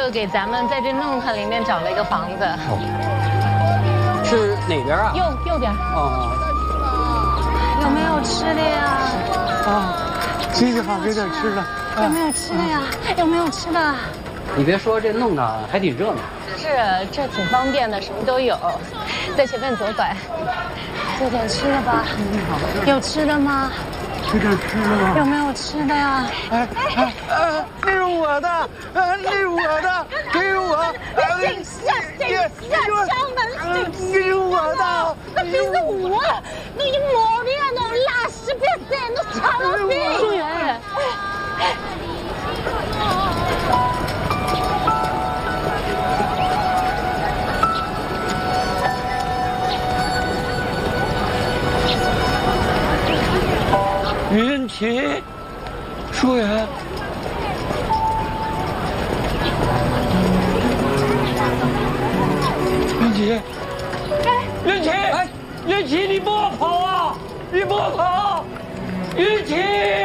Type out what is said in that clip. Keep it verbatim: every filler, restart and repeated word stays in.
就给咱们在这弄堂里面找了一个房子。 哦，是哪边啊？ 右右边。 哦。 有没有吃的呀？ 啊，姐姐好，给点吃的。 有没有吃的呀？有没有吃的？ 你别说，这弄堂还挺热闹。 是，这挺方便的，什么都有。在前面左拐，做点吃的吧。有吃的吗？ 有点吃的吗？ 有没有吃的呀？ 哎哎哎，那是我的，呃，那是我的，给我！ 等下，等下，敲门！ 这是我的， 那别是我，那你毛病啊，那拉屎别在，那抢了病。淑媛。 云奇，淑媛，云奇，云奇，哎，云奇，你莫跑啊！你莫跑，云奇。